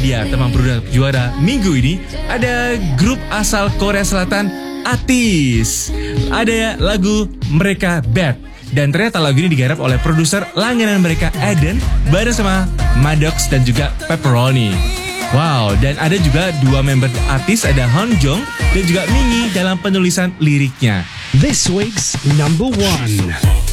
dia teman produk juara minggu ini. Ada grup asal Korea Selatan, ATEEZ. Ada lagu mereka Bad. Dan ternyata lagu ini digarap oleh produser langganan mereka Eden bareng sama Maddox dan juga Pepperoni. Wow, dan ada juga dua member ATEEZ, ada Honjong dan juga Mingi dalam penulisan liriknya. This week's number one.